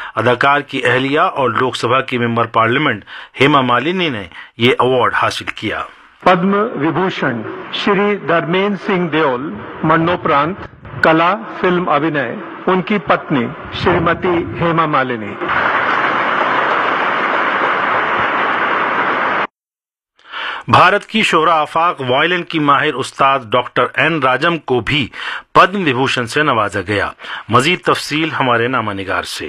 اداکار کی اہلیہ اور لوک سبھا کی ممبر پارلیمنٹ ہیما مالنی نے یہ ایوارڈ حاصل کیا۔ پدم وبھوشن شری دھرمیندر سنگھ دیول مرنوپرانت کلا فلم ابھینے ان کی پتنی شریمتی ہیما مالنی۔ بھارت کی شہرا آفاق وائلن کی ماہر استاد ڈاکٹر این راجم کو بھی پدم وبھوشن سے نوازا گیا۔ مزید تفصیل ہمارے نامہ نگار سے۔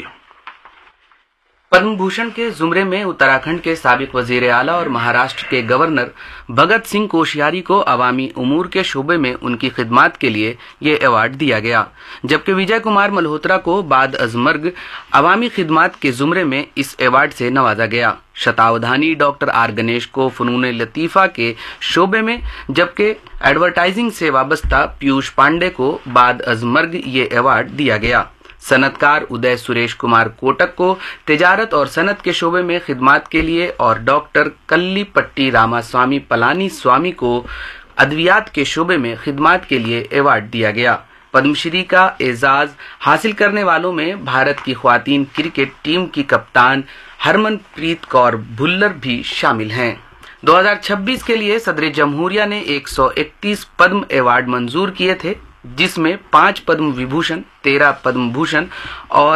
پدم بھوشن کے زمرے میں اتراکھنڈ کے سابق وزیر اعلیٰ اور مہاراشٹر کے گورنر بھگت سنگھ کوشیاری کو عوامی امور کے شعبے میں ان کی خدمات کے لیے یہ ایوارڈ دیا گیا، جبکہ وجے کمار ملہوترا کو بعد از مرگ عوامی خدمات کے زمرے میں اس ایوارڈ سے نوازا گیا۔ شتاودھانی ڈاکٹر آر گنیش کو فنون لطیفہ کے شعبے میں، جبکہ ایڈورٹائزنگ سے وابستہ پیوش پانڈے کو بعد از مرگ یہ ایوارڈ دیا گیا۔ صنعت کار ادے سریش کمار کوٹک کو تجارت اور صنعت کے شعبے میں خدمات کے لیے اور ڈاکٹر کلی پٹی راما سوامی پلانی سوامی کو ادویات کے شعبے میں خدمات کے لیے ایوارڈ دیا گیا۔ پدم شری کا اعزاز حاصل کرنے والوں میں بھارت کی خواتین کرکٹ ٹیم کی کپتان ہرمن پریت کور بھلر بھی شامل ہیں۔ 2026 کے لیے صدر جمہوریہ نے 131 پدم ایوارڈ منظور کیے تھے، جس میں 5 پدم وبھوشن، 13 پدم بھوشن اور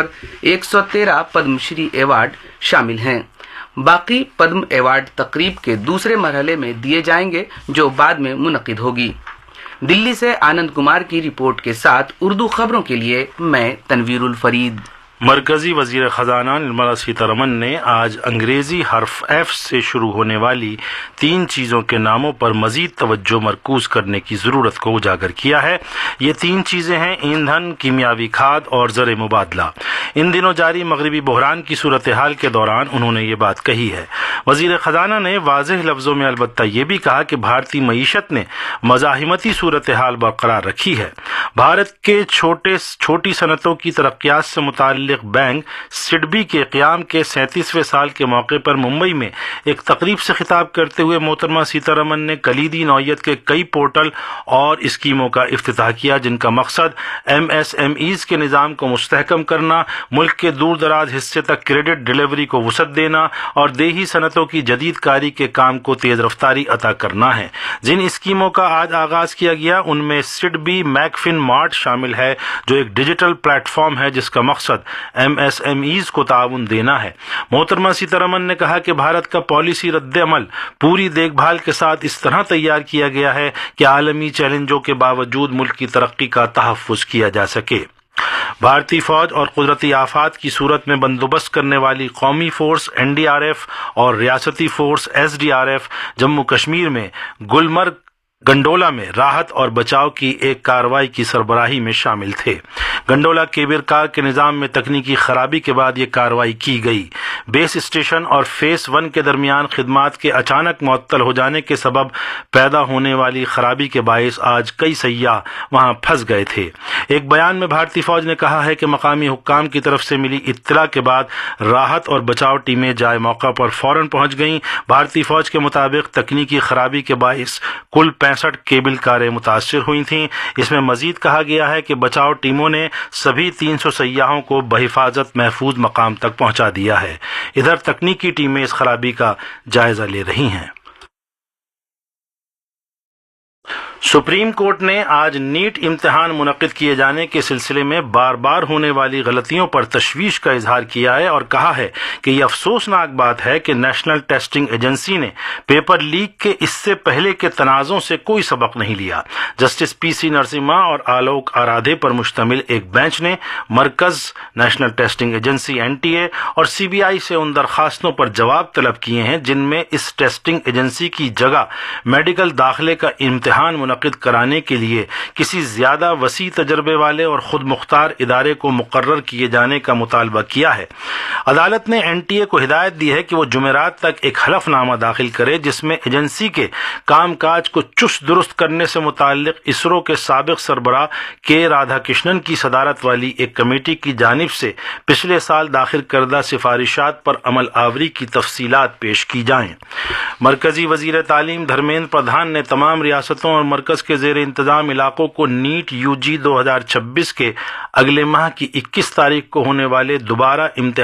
113 پدم شری ایوارڈ شامل ہیں۔ باقی پدم ایوارڈ تقریب کے دوسرے مرحلے میں دیے جائیں گے، جو بعد میں منعقد ہوگی۔ دلی سے آنند کمار کی رپورٹ کے ساتھ اردو خبروں کے لیے میں تنویر الفرید۔ مرکزی وزیر خزانہ نرملا سیتارمن نے آج انگریزی حرف ایف سے شروع ہونے والی 3 چیزوں کے ناموں پر مزید توجہ مرکوز کرنے کی ضرورت کو اجاگر کیا ہے۔ یہ 3 چیزیں ہیں: ایندھن، کیمیاوی کھاد اور زر مبادلہ۔ ان دنوں جاری مغربی بحران کی صورتحال کے دوران انہوں نے یہ بات کہی ہے۔ وزیر خزانہ نے واضح لفظوں میں البتہ یہ بھی کہا کہ بھارتی معیشت نے مزاحمتی صورتحال برقرار رکھی ہے۔ بھارت کے چھوٹی صنعتوں کی ترقیات سے متعلق بینک سڈبی کے قیام کے 37ویں سال کے موقع پر ممبئی میں ایک تقریب سے خطاب کرتے ہوئے محترمہ سیتارمن نے کلیدی نوعیت کے کئی پورٹل اور اسکیموں کا افتتاح کیا، جن کا مقصد MSMEs کے نظام کو مستحکم کرنا، ملک کے دور دراز حصے تک کریڈٹ ڈیلیوری کو وسعت دینا اور دیہی صنعتوں کی جدید کاری کے کام کو تیز رفتاری عطا کرنا ہے۔ جن اسکیموں کا آج آغاز کیا گیا ان میں سڈبی میکفن مارٹ شامل ہے، جو ایک ڈیجیٹل پلیٹ فارم ہے جس کا مقصد MSMEs کو تعاون دینا ہے۔ محترمہ سیتارمن نے کہا کہ بھارت کا پالیسی رد عمل پوری دیکھ بھال کے ساتھ اس طرح تیار کیا گیا ہے کہ عالمی چیلنجوں کے باوجود ملک کی ترقی کا تحفظ کیا جا سکے۔ بھارتی فوج اور قدرتی آفات کی صورت میں بندوبست کرنے والی قومی فورس NDRF اور ریاستی فورس SDRF جموں کشمیر میں گلمرگ گنڈولا میں راحت اور بچاؤ کی ایک کارروائی کی سربراہی میں شامل تھے۔ گنڈولا کیبل کار کے نظام میں تکنیکی خرابی کے بعد یہ کارروائی کی گئی۔ بیس اسٹیشن اور فیس 1 کے درمیان خدمات کے اچانک معطل ہو جانے کے سبب پیدا ہونے والی خرابی کے باعث آج کئی سیاح وہاں پھنس گئے تھے۔ ایک بیان میں بھارتی فوج نے کہا ہے کہ مقامی حکام کی طرف سے ملی اطلاع کے بعد راحت اور بچاؤ ٹیمیں جائے موقع پر فوراً پہنچ گئیں۔ بھارتی فوج کے مطابق تکنیکی خرابی کے باعث کل 65 کیبل کاریں متاثر ہوئی تھیں۔ اس میں مزید کہا گیا ہے کہ بچاؤ ٹیموں نے سبھی 300 سیاحوں کو بحفاظت محفوظ مقام تک پہنچا دیا ہے۔ ادھر تکنیکی ٹیمیں اس خرابی کا جائزہ لے رہی ہیں۔ سپریم کورٹ نے آج نیٹ امتحان منعقد کیے جانے کے سلسلے میں بار بار ہونے والی غلطیوں پر تشویش کا اظہار کیا ہے اور کہا ہے کہ یہ افسوسناک بات ہے کہ نیشنل ٹیسٹنگ ایجنسی نے پیپر لیک کے اس سے پہلے کے تنازعوں سے کوئی سبق نہیں لیا۔ جسٹس PC نرسمہا اور آلوک آرادھے پر مشتمل ایک بینچ نے مرکز، نیشنل ٹیسٹنگ ایجنسی NTA اور CBI سے ان درخواستوں پر جواب طلب کیے ہیں جن میں اس ٹیسٹنگ ایجنسی کی جگہ میڈیکل داخلے کا امتحان منعقد کرانے کے لیے کسی زیادہ وسیع تجربے والے اور خود مختار ادارے کو مقرر کیے جانے کا مطالبہ کیا ہے۔ عدالت نے NTA کو ہدایت دی ہے کہ وہ جمعرات تک ایک حلف نامہ داخل کرے جس میں ایجنسی کے کام کاج کو چست درست کرنے سے متعلق اسرو کے سابق سربراہ K رادھا کرشنن کی صدارت والی ایک کمیٹی کی جانب سے پچھلے سال داخل کردہ سفارشات پر عمل آوری کی تفصیلات پیش کی جائیں۔ مرکزی وزیر تعلیم دھرمیندر پردھان نے تمام ریاستوں اور مرکز کے زیر انتظام علاقوں کو نیٹ UG 2026 کے اگلے ماہ کی 21 تاریخ کو ہونے والے دوبارہ امتحان